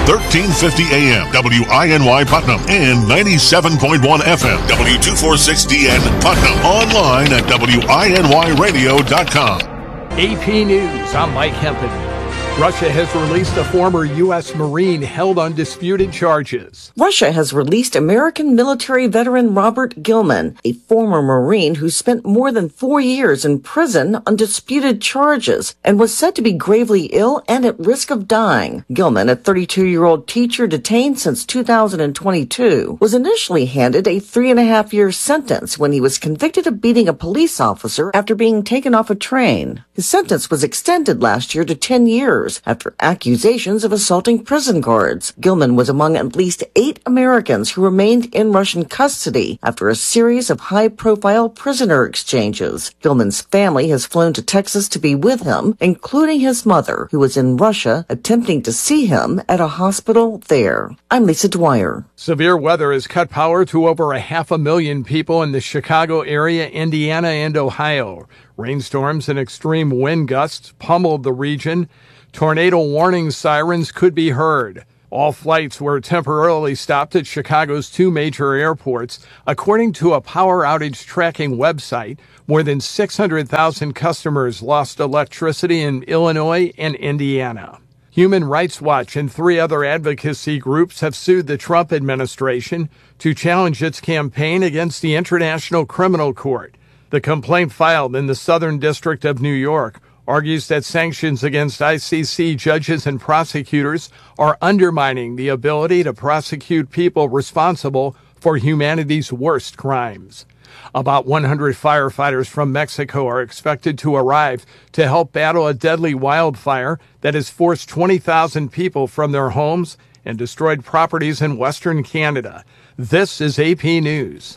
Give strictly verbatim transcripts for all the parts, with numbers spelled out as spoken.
thirteen fifty A M, W I N Y Putnam, and ninety-seven point one F M, W two forty-six D N Putnam. Online at W I N Y radio dot com. A P News, I'm Mike Hempen. Russia has released a former U S Marine held on disputed charges. Russia has released American military veteran Robert Gilman, a former Marine who spent more than four years in prison on disputed charges and was said to be gravely ill and at risk of dying. Gilman, a thirty-two-year-old teacher detained since two thousand twenty-two, was initially handed a three-and-a-half-year sentence when he was convicted of beating a police officer after being taken off a train. His sentence was extended last year to ten years after accusations of assaulting prison guards. Gilman was among at least eight Americans who remained in Russian custody after a series of high-profile prisoner exchanges. Gilman's family has flown to Texas to be with him, including his mother, who was in Russia attempting to see him at a hospital there. I'm Lisa Dwyer. Severe weather has cut power to over a half a million people in the Chicago area, Indiana, and Ohio. Rainstorms and extreme wind gusts pummeled the region. Tornado warning sirens could be heard. All flights were temporarily stopped at Chicago's two major airports. According to a power outage tracking website, more than six hundred thousand customers lost electricity in Illinois and Indiana. Human Rights Watch and three other advocacy groups have sued the Trump administration to challenge its campaign against the International Criminal Court. The complaint filed in the Southern District of New York argues that sanctions against I C C judges and prosecutors are undermining the ability to prosecute people responsible for humanity's worst crimes. About one hundred firefighters from Mexico are expected to arrive to help battle a deadly wildfire that has forced twenty thousand people from their homes and destroyed properties in Western Canada. This is A P News.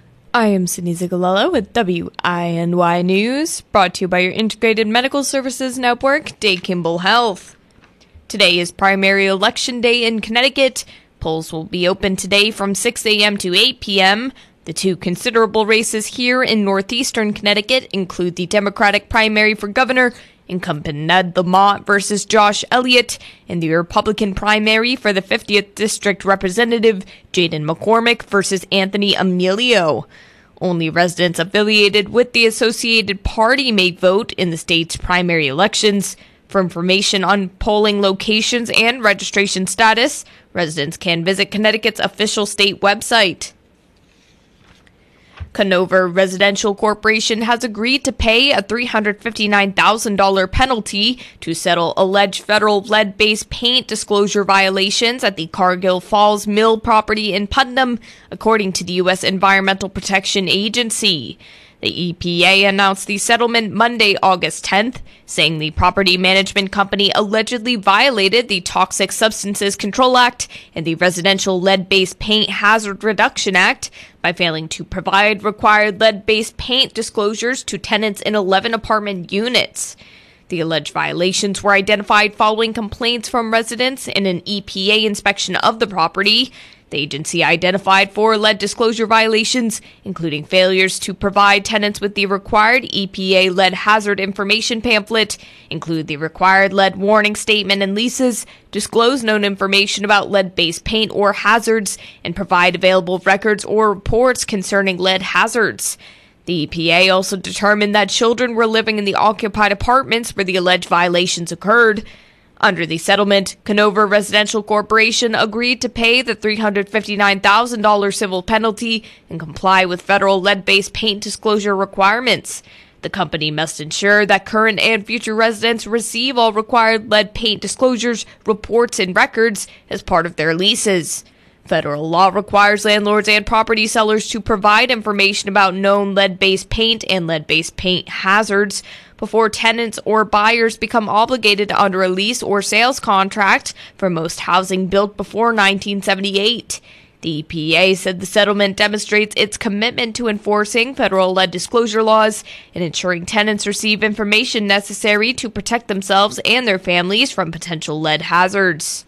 I am Sydney Zigalella with W I N Y News, brought to you by your Integrated Medical Services Network, Day Kimball Health. Today is primary election day in Connecticut. Polls will be open today from six a.m. to eight p.m. The two considerable races here in northeastern Connecticut include the Democratic primary for governor, incumbent Ned Lamont versus Josh Elliott, and the Republican primary for the fiftieth District Representative, Jaden McCormick versus Anthony Emilio. Only residents affiliated with the Associated Party may vote in the state's primary elections. For information on polling locations and registration status, residents can visit Connecticut's official state website. Conover Residential Corporation has agreed to pay a three hundred fifty-nine thousand dollars penalty to settle alleged federal lead-based paint disclosure violations at the Cargill Falls Mill property in Putnam, according to the U S Environmental Protection Agency. The E P A announced the settlement Monday, August tenth, saying the property management company allegedly violated the Toxic Substances Control Act and the Residential Lead-Based Paint Hazard Reduction Act by failing to provide required lead-based paint disclosures to tenants in eleven apartment units. The alleged violations were identified following complaints from residents in an E P A inspection of the property. The agency identified four lead disclosure violations, including failures to provide tenants with the required E P A lead hazard information pamphlet, include the required lead warning statement and leases, disclose known information about lead-based paint or hazards, and provide available records or reports concerning lead hazards. The E P A also determined that children were living in the occupied apartments where the alleged violations occurred. Under the settlement, Conover Residential Corporation agreed to pay the three hundred fifty-nine thousand dollars civil penalty and comply with federal lead-based paint disclosure requirements. The company must ensure that current and future residents receive all required lead paint disclosures, reports, and records as part of their leases. Federal law requires landlords and property sellers to provide information about known lead-based paint and lead-based paint hazards before tenants or buyers become obligated under a lease or sales contract for most housing built before nineteen seventy-eight. The E P A said the settlement demonstrates its commitment to enforcing federal lead disclosure laws and ensuring tenants receive information necessary to protect themselves and their families from potential lead hazards.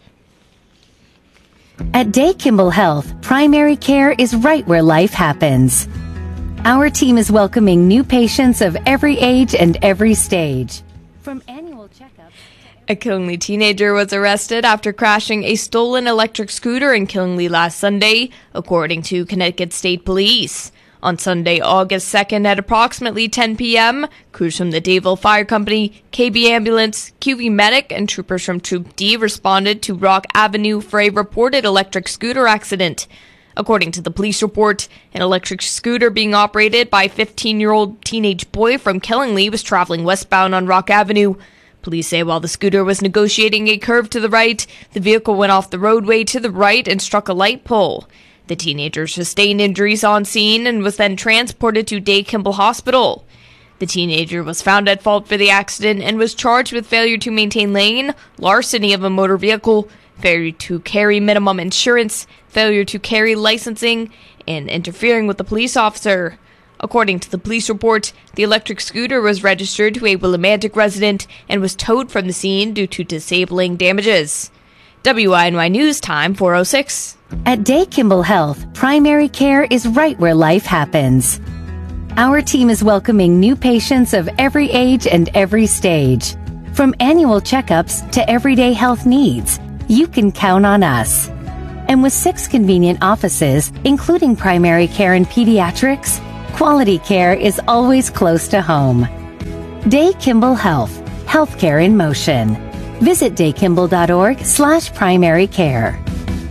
At Day Kimball Health, primary care is right where life happens. Our team is welcoming new patients of every age and every stage. From annual checkups... A Killingly teenager was arrested after crashing a stolen electric scooter in Killingly last Sunday, according to Connecticut State Police. On Sunday, August second at approximately ten p.m., crews from the Dayville Fire Company, K B Ambulance, Q V Medic, and troopers from Troop D responded to Rock Avenue for a reported electric scooter accident. According to the police report, an electric scooter being operated by a fifteen-year-old teenage boy from Killingly was traveling westbound on Rock Avenue. Police say while the scooter was negotiating a curve to the right, the vehicle went off the roadway to the right and struck a light pole. The teenager sustained injuries on scene and was then transported to Day Kimball Hospital. The teenager was found at fault for the accident and was charged with failure to maintain lane, larceny of a motor vehicle, failure to carry minimum insurance, failure to carry licensing, and interfering with the police officer. According to the police report, the electric scooter was registered to a Willimantic resident and was towed from the scene due to disabling damages. W I N Y News Time four oh six. At Day Kimball Health, primary care is right where life happens. Our team is welcoming new patients of every age and every stage. From annual checkups to everyday health needs, you can count on us. And with six convenient offices, including primary care and pediatrics, quality care is always close to home. Day Kimball Health, healthcare in motion. Visit daykimball.org slash primary care.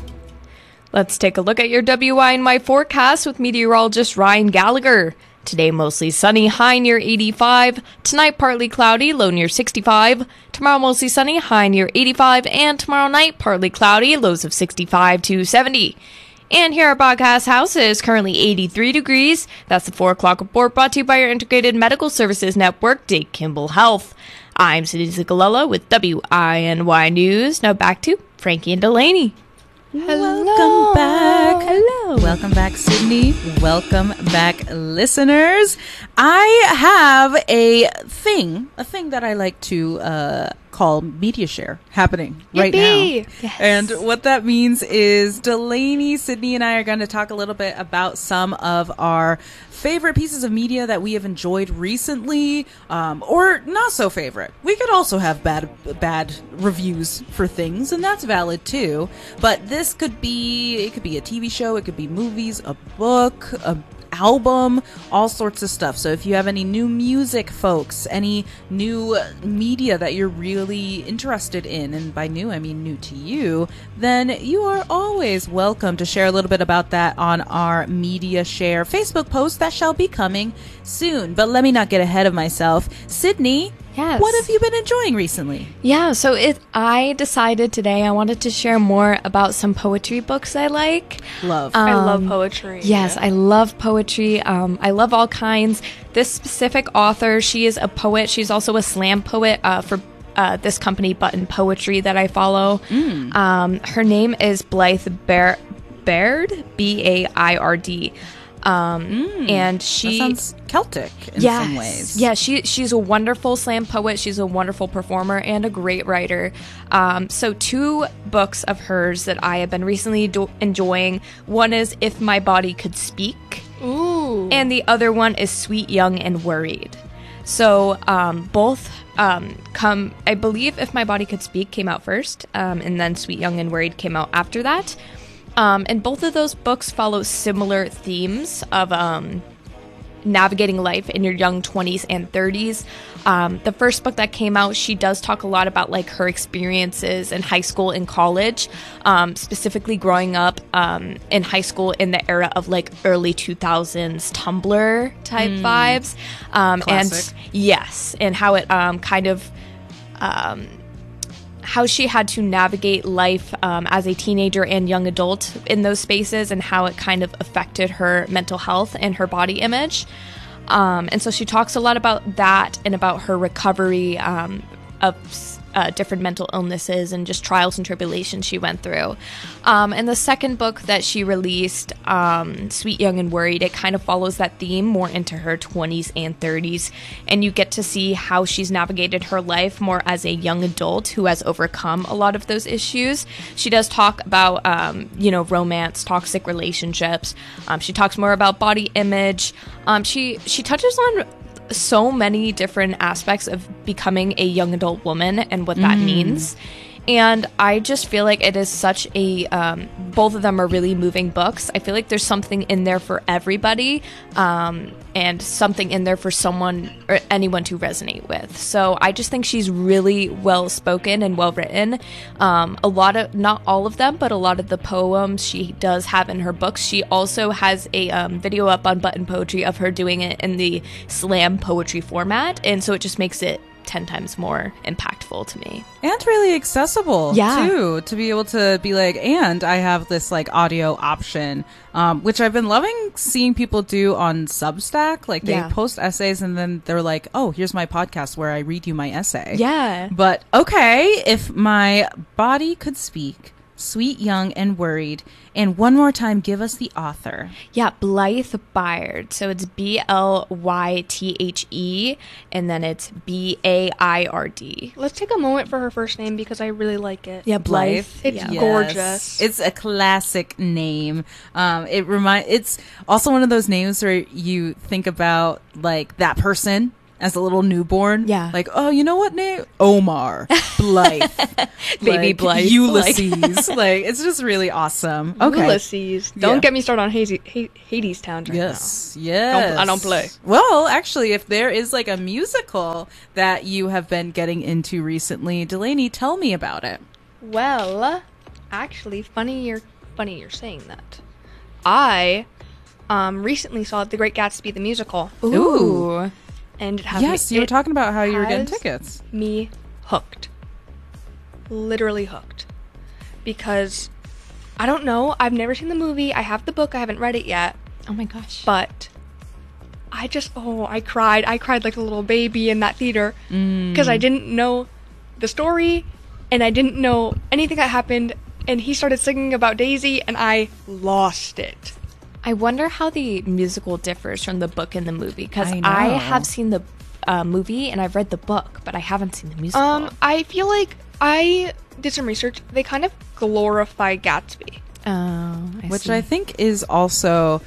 Let's take a look at your W I N Y forecast with meteorologist Ryan Gallagher. Today, mostly sunny, high near eighty-five. Tonight, partly cloudy, low near sixty-five. Tomorrow, mostly sunny, high near eighty-five. And tomorrow night, partly cloudy, lows of sixty-five to seventy. And here at Broadcast House, it is currently eighty-three degrees. That's the four o'clock report brought to you by your Integrated Medical Services Network, Day Kimball Health. I'm Cindy Zigalella with W I N Y News. Now back to Frankie and Delaney. Hello. Welcome back. Hello. Welcome back, Sydney. Welcome back, listeners. I have a thing, a thing that I like to uh, call media share happening right Yippee. now. Yes. And what that means is Delaney, Sydney, and I are going to talk a little bit about some of our favorite pieces of media that we have enjoyed recently, um, or not so favorite. We could also have bad bad reviews for things, and that's valid too. But this could be, it could be a T V show, it could be movies, a book, a album, all sorts of stuff. So if you have any new music, folks, any new media that you're really interested in, and by new I mean new to you, then you are always welcome to share a little bit about that on our Media Share Facebook post that shall be coming soon. But let me not get ahead of myself. Sydney, yes. What have you been enjoying recently? Yeah, so it, I decided today I wanted to share more about some poetry books I like. Love. Um, I love poetry. Yes, I love poetry. Um, I love all kinds. This specific author, she is a poet. She's also a slam poet uh, for uh, this company, Button Poetry, that I follow. Mm. Um, her name is Blythe Baird, Baird, B A I R D. Um, mm, and she that sounds Celtic in yes, some ways. Yeah, she she's a wonderful slam poet. She's a wonderful performer and a great writer. Um, so two books of hers that I have been recently do- enjoying. One is If My Body Could Speak. Ooh. And the other one is Sweet, Young, and Worried. So um, both um, come, I believe If My Body Could Speak came out first, um, and then Sweet, Young, and Worried came out after that. Um, and both of those books follow similar themes of um, navigating life in your young twenties and thirties. Um, the first book that came out, she does talk a lot about like her experiences in high school and college, um, specifically growing up um, in high school in the era of like early two thousands Tumblr type mm. vibes. Um, and yes, and how it um, kind of... Um, how she had to navigate life um, as a teenager and young adult in those spaces, and how it kind of affected her mental health and her body image. Um, and so she talks a lot about that and about her recovery um, of uh, different mental illnesses and just trials and tribulations she went through. Um, and the second book that she released, um, Sweet, Young, and Worried, it kind of follows that theme more into her twenties and thirties. And you get to see how she's navigated her life more as a young adult who has overcome a lot of those issues. She does talk about, um, you know, romance, toxic relationships. Um, she talks more about body image. Um, she, she touches on so many different aspects of becoming a young adult woman and what that mm. means. And I just feel like it is such a, um, both of them are really moving books. I feel like there's something in there for everybody, um, and something in there for someone or anyone to resonate with. So I just think she's really well spoken and well written. Um, a lot of, not all of them, but a lot of the poems she does have in her books. She also has a um, video up on Button Poetry of her doing it in the slam poetry format. And so it just makes it ten times more impactful to me. And really accessible, yeah. too, to be able to be like, and I have this like audio option, um, which I've been loving seeing people do on Substack. Like they yeah. post essays and then they're like, oh, here's my podcast where I read you my essay. Yeah. But okay, if my body could speak, sweet, young, and worried. And one more time, give us the author. Yeah, Blythe Byard. So it's B L Y T H E, and then it's B A I R D. Let's take a moment for her first name because I really like it. Yeah, Blythe. It's yeah. Yes. gorgeous. It's a classic name. Um, it remind. It's also one of those names where you think about like that person as a little newborn. Yeah. Like, oh, you know what name? Omar. Blythe. Baby like, Blythe. Ulysses. Like, like, it's just really awesome. Okay. Ulysses. Don't Yeah. get me started on Hades, Hades Town right Yes. now. Yes. Don't- I don't play. Well, actually, if there is like a musical that you have been getting into recently, Delaney, tell me about it. Well, actually, funny you're funny you're saying that. I um recently saw The Great Gatsby the musical. Ooh. And it has Yes, me, you were it talking about how you were getting has tickets. me hooked. Literally hooked. Because I don't know, I've never seen the movie. I have the book, I haven't read it yet. Oh my gosh. But I just, oh, I cried. I cried like a little baby in that theater because I didn't know the story and I didn't know anything that happened. And he started singing about Daisy and I lost it. I wonder how the musical differs from the book and the movie, because I I, know. have seen the uh, movie and I've read the book, but I haven't seen the musical. Um, I feel like I did some research. They kind of glorify Gatsby. oh, I Which see. I think is also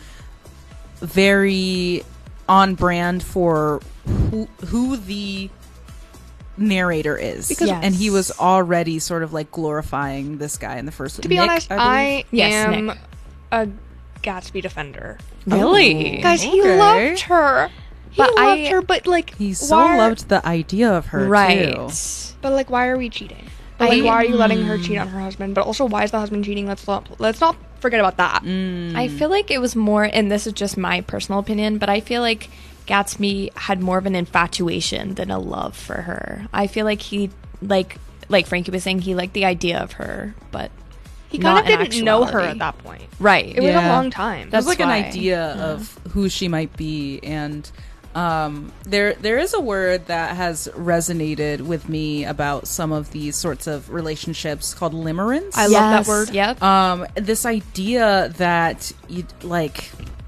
very on brand for who, who the narrator is. Because- Yes. And he was already sort of like glorifying this guy in the first To be Nick, honest, I, I, believe. Yes, am Nick. a Gatsby defender. Really? Oh. Guys, he Okay. loved her. He But loved I- her, but like, He so why are- loved the idea of her right. too. But like, why are we cheating? But like, I- why are you letting her cheat on her husband? But also, why is the husband cheating? Let's not let's not forget about that. I feel like it was more, and this is just my personal opinion, but I feel like Gatsby had more of an infatuation than a love for her. I feel like he, like, like Frankie was saying, he liked the idea of her, but He not kind of in didn't know her actuality. at that point. Right. It was a Yeah. long time. There's That's like why. an idea of who she might be, and um, there there is a word that has resonated with me about some of these sorts of relationships called limerence. I love that word. Yep. um, this idea that you like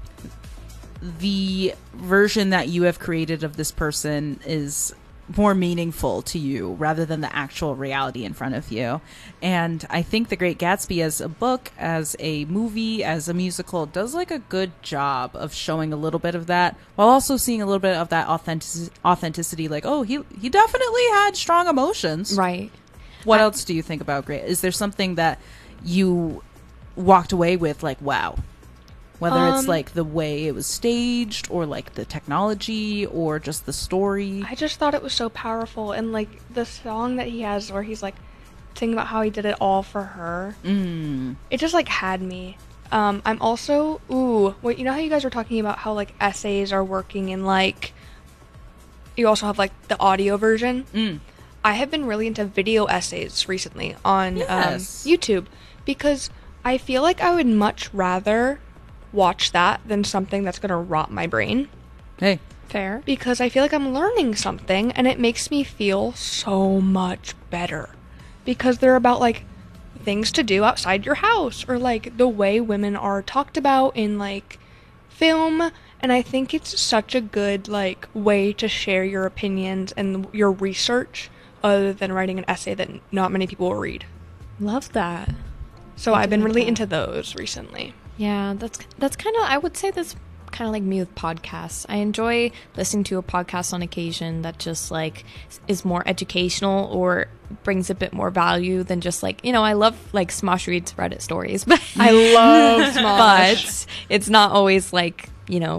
the version that you have created of this person is more meaningful to you rather than the actual reality in front of you. And I think The Great Gatsby as a book, as a movie, as a musical does like a good job of showing a little bit of that while also seeing a little bit of that authentic- authenticity. Like, oh, he he definitely had strong emotions. right. What I- else do you think about Great? Is there something that you walked away with like, wow? Whether it's Um, like the way it was staged or like the technology or just the story. I just thought it was so powerful, and like the song that he has where he's like singing about how he did it all for her. Mm. It just like had me. Um, I'm also ooh, wait, you know how you guys were talking about how like essays are working in like you also have like the audio version. Mm. I have been really into video essays recently on Yes. um, YouTube because I feel like I would much rather watch that than something that's gonna rot my brain. Hey, Fair. Because I feel like I'm learning something and it makes me feel so much better. Because they're about like things to do outside your house or like the way women are talked about in like film. And I think it's such a good like way to share your opinions and your research other than writing an essay that not many people will read. Love that. So I've been really into those recently. Yeah, that's that's kind of, I would say that's kind of like me with podcasts. I enjoy listening to a podcast on occasion that just like is more educational or brings a bit more value than just like, you know, I love like Smosh reads Reddit stories, but I love Smosh. But it's not always like, you know,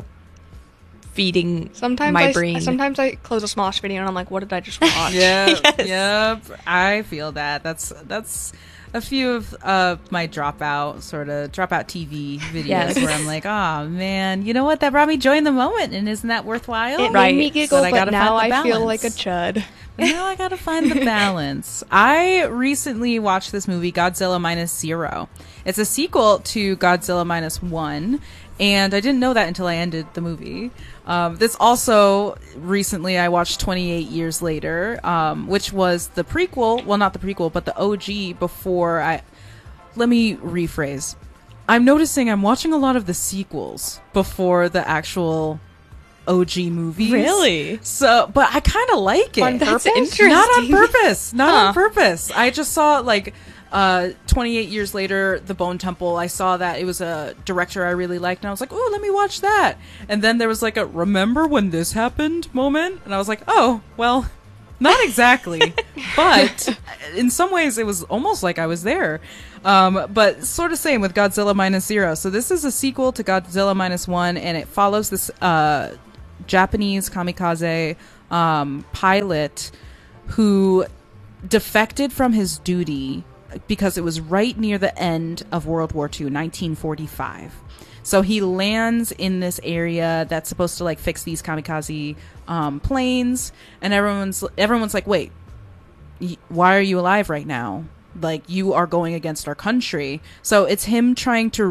feeding sometimes my I, brain. Sometimes I close a Smosh video and I'm like, what did I just watch? Yep, Yes. yep. I feel that. That's that's a few of uh, my dropout sort of dropout T V videos Yes. where I'm like, oh man, you know what? That brought me joy in the moment, and isn't that worthwhile? It Right. made me giggle, But I but gotta now find the I feel like a balance. chud. But now I gotta find the balance. I recently watched this movie, Godzilla Minus Zero. It's a sequel to Godzilla Minus One, and I didn't know that until I ended the movie. Um, this also recently I watched twenty-eight Years Later, um, which was the prequel. Well, not the prequel, but the O G before I. Let me rephrase. I'm noticing I'm watching a lot of the sequels before the actual O G movies. Really? So, but I kind of like it. On That's purpose? interesting. Not on purpose. Not Huh. on purpose. I just saw like uh, twenty-eight Years Later, The Bone Temple. I saw that it was a director I really liked, and I was like, "Oh, let me watch that." And then there was like a "Remember when this happened?" moment, and I was like, "Oh, well, not exactly." But in some ways, it was almost like I was there. Um, but sort of same with Godzilla Minus Zero. So this is a sequel to Godzilla Minus One, and it follows this uh, Japanese kamikaze um, pilot who defected from his duty because it was right near the end of World War Two, nineteen forty-five. So he lands in this area that's supposed to like fix these kamikaze um, planes, and everyone's everyone's like, "Wait, y- why are you alive right now? Like, you are going against our country." So it's him trying to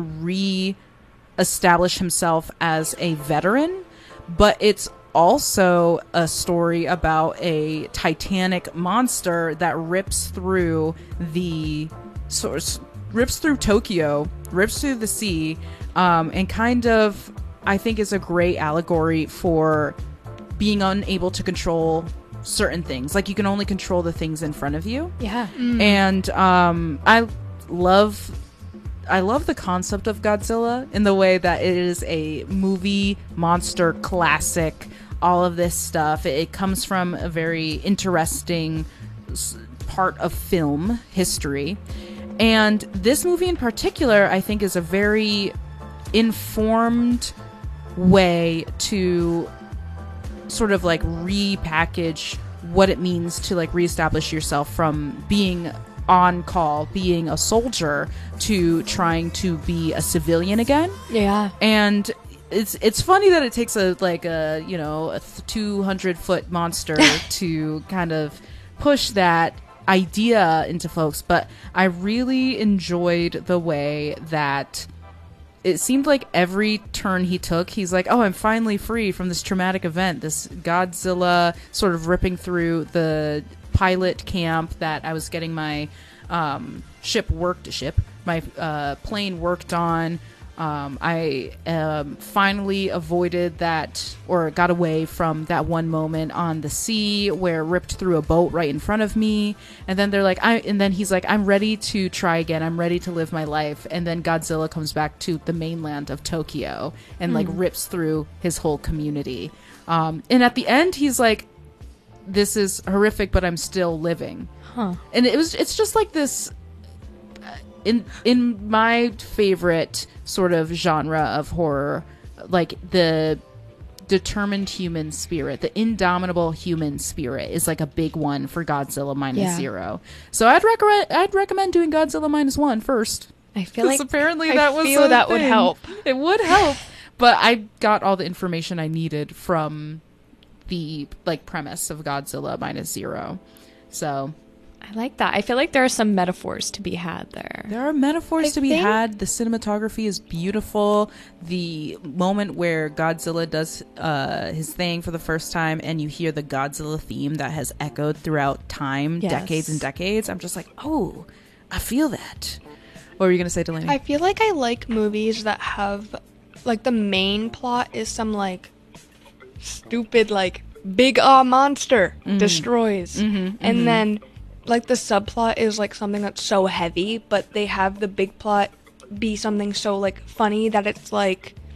re-establish himself as a veteran, but it's also a story about a titanic monster that rips through the sort of rips through Tokyo, rips through the sea, um, and kind of, I think, is a great allegory for being unable to control certain things. Like, you can only control the things in front of you. Yeah. And um, I love I love the concept of Godzilla in the way that it is a movie monster classic. All of this stuff, it, it comes from a very interesting s- part of film history. And this movie in particular, I think, is a very informed way to sort of like repackage what it means to like reestablish yourself from being on call, being a soldier, to trying to be a civilian again. Yeah. And it's it's funny that it takes a like a you know a two hundred foot monster to kind of push that idea into folks, but I really enjoyed the way that it seemed like every turn he took, he's like, "Oh, I'm finally free from this traumatic event, this Godzilla sort of ripping through the pilot camp that I was getting my um, ship worked ship, my uh, plane worked on." Um, I um, finally avoided that, or got away from that one moment on the sea where it ripped through a boat right in front of me. And then they're like, I, and then he's like, "I'm ready to try again. I'm ready to live my life." And then Godzilla comes back to the mainland of Tokyo and like rips through his whole community. Um, and at the end, he's like, "This is horrific, but I'm still living." Huh. And it was, it's just like this. In in my favorite sort of genre of horror, like the determined human spirit, the indomitable human spirit is like a big one for Godzilla Minus Yeah. Zero. So I'd recommend I'd recommend doing Godzilla Minus One first. I feel 'Cause like apparently I that was feel a that would thing. help. It would help, but I got all the information I needed from the like premise of Godzilla Minus Zero. So I like that. I feel like there are some metaphors to be had there. there are metaphors I to be think- had. The cinematography is beautiful. The moment where Godzilla does uh, his thing for the first time and you hear the Godzilla theme that has echoed throughout time, Yes. decades and decades, I'm just like, oh, I feel that. What were you going to say, Delaney? I feel like I like movies that have, like, the main plot is some, like, stupid, like, big ah monster destroys. And then, like, the subplot is, like, something that's so heavy, but they have the big plot be something so, like, funny that it's, like,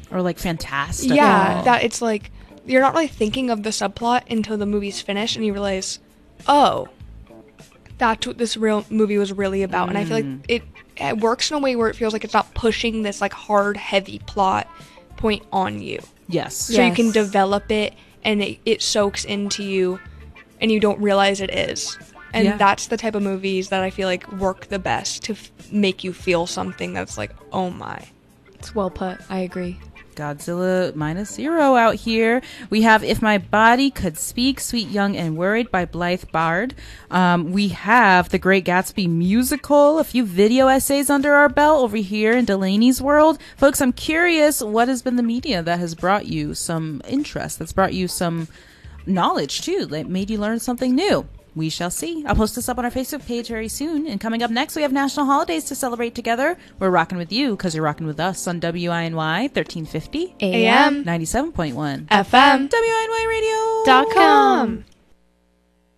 or like fantastical. Yeah, that it's like you're not really thinking of the subplot until the movie's finished and you realize, oh, that's what this real movie was really about. Mm. And I feel like it, it works in a way where it feels like it's not pushing this like hard, heavy plot point on you. Yes. So yes. you can develop it and it, it soaks into you and you don't realize it is. And yeah. that's the type of movies that I feel like work the best to f- make you feel something that's like, oh my. It's well put. I agree. Godzilla minus zero out here. We have If My Body Could Speak, Sweet, Young, and Worried by Blythe Bard. Um, we have The Great Gatsby musical, a few video essays under our belt over here in Delaney's world. Folks, I'm curious, what has been the media that has brought you some interest, that's brought you some knowledge, too, that made you learn something new? We shall see. I'll post this up on our Facebook page very soon. And coming up next, we have national holidays to celebrate together. We're rocking with you because you're rocking with us on W I N Y thirteen fifty A M ninety-seven point one F M W I N Y radio dot com.